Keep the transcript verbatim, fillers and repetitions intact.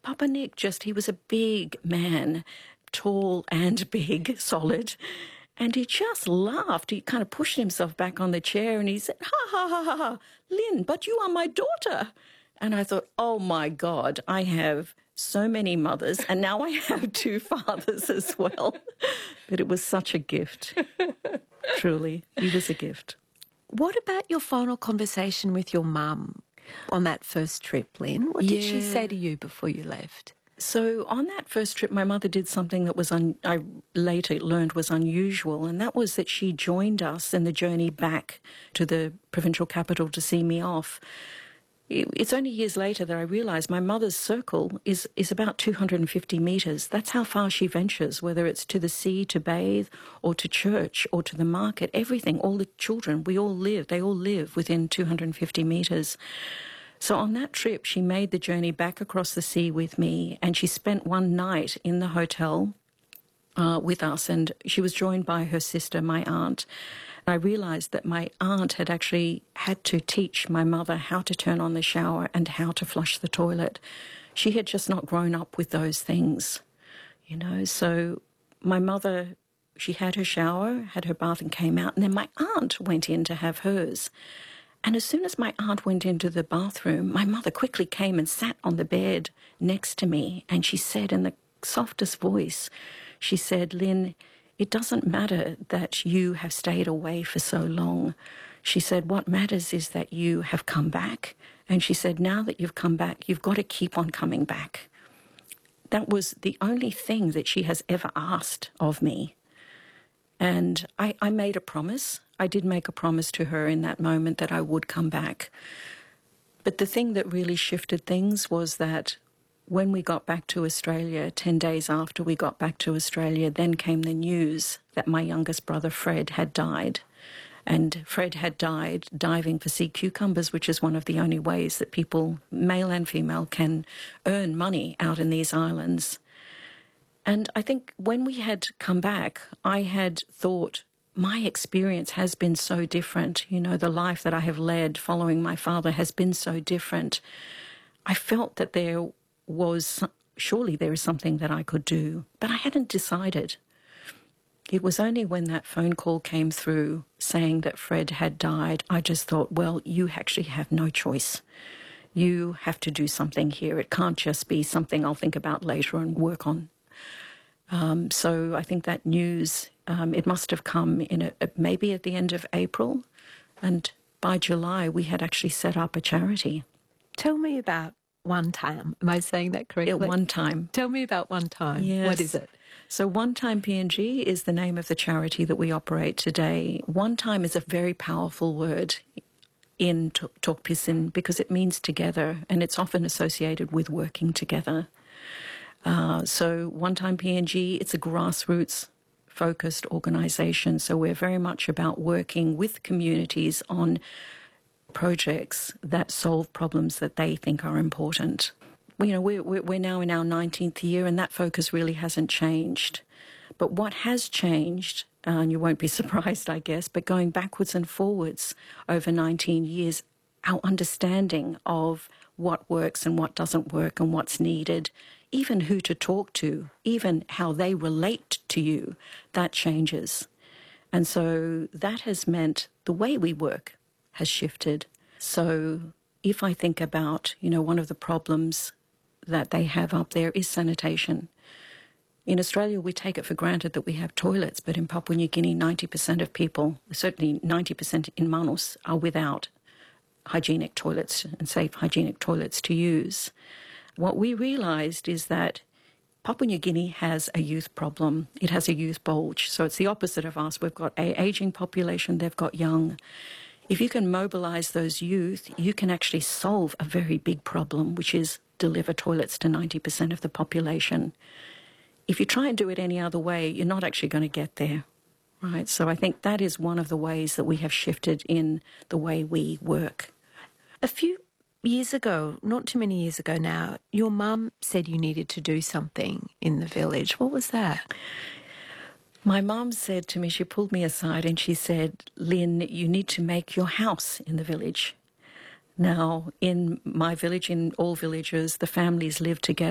Papa Nick just, he was a big man, tall and big, solid. And he just laughed. He kind of pushed himself back on the chair and he said, ha, ha, ha, ha, ha, Lynn, but you are my daughter. And I thought, oh, my God, I have so many mothers and now I have two fathers as well. But it was such a gift. Truly, he was a gift. What about your final conversation with your mum on that first trip, Lynn? What did Yeah. she say to you before you left? So on that first trip, my mother did something that was un- I later learned was unusual, and that was that she joined us in the journey back to the provincial capital to see me off. It's only years later that I realised my mother's circle is, is about two hundred fifty metres. That's how far she ventures, whether it's to the sea to bathe or to church or to the market, everything, all the children, we all live, they all live within two hundred fifty metres. So on that trip, she made the journey back across the sea with me, and she spent one night in the hotel uh, with us, and she was joined by her sister, my aunt. I realised that my aunt had actually had to teach my mother how to turn on the shower and how to flush the toilet. She had just not grown up with those things, you know. So my mother, she had her shower, had her bath and came out, and then my aunt went in to have hers. And as soon as my aunt went into the bathroom, my mother quickly came and sat on the bed next to me, and she said in the softest voice, she said, Lynn, it doesn't matter that you have stayed away for so long. She said, what matters is that you have come back. And she said, now that you've come back, you've got to keep on coming back. That was the only thing that she has ever asked of me. And I, I made a promise. I did make a promise to her in that moment that I would come back. But the thing that really shifted things was that when we got back to Australia, ten days after we got back to Australia, then came the news that my youngest brother, Fred, had died. And Fred had died diving for sea cucumbers, which is one of the only ways that people, male and female, can earn money out in these islands. And I think when we had come back, I had thought, my experience has been so different. You know, the life that I have led following my father has been so different. I felt that there was, surely there is something that I could do, but I hadn't decided. It was only when that phone call came through saying that Fred had died, I just thought, well, you actually have no choice. You have to do something here. It can't just be something I'll think about later and work on. Um, so I think that news, um, it must have come in a, maybe at the end of April, and by July we had actually set up a charity. Tell me about One Time. Am I saying that correctly? Yeah, One Time. Tell me about One Time. Yes. What is it? So One Time P N G is the name of the charity that we operate today. One Time is a very powerful word in Tok Pisin because it means together, and it's often associated with working together. Uh, so One Time P N G, it's a grassroots focused organisation. So we're very much about working with communities on projects that solve problems that they think are important. You know, we're, we're now in our nineteenth year and that focus really hasn't changed. But what has changed, uh, and you won't be surprised, I guess, but going backwards and forwards over nineteen years, our understanding of what works and what doesn't work and what's needed, even who to talk to, even how they relate to you, that changes. And so that has meant the way we work has shifted. So if I think about, you know, one of the problems that they have up there is sanitation. In Australia, we take it for granted that we have toilets, but in Papua New Guinea, ninety percent of people, certainly ninety percent in Manus, are without hygienic toilets and safe hygienic toilets to use. What we realised is that Papua New Guinea has a youth problem. It has a youth bulge. So it's the opposite of us. We've got an ageing population, they've got young. If you can mobilise those youth, you can actually solve a very big problem, which is deliver toilets to ninety percent of the population. If you try and do it any other way, you're not actually going to get there, right? So I think that is one of the ways that we have shifted in the way we work. A few years ago, not too many years ago now, your mum said you needed to do something in the village. What was that? My mum said to me, she pulled me aside and she said, Lynn, you need to make your house in the village. Now, in my village, in all villages, the families live together.